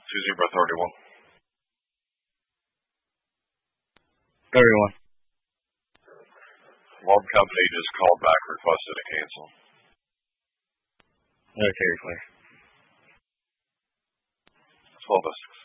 2031. 31. One company just called back, requested to cancel. Okay, clear. 12 of 6.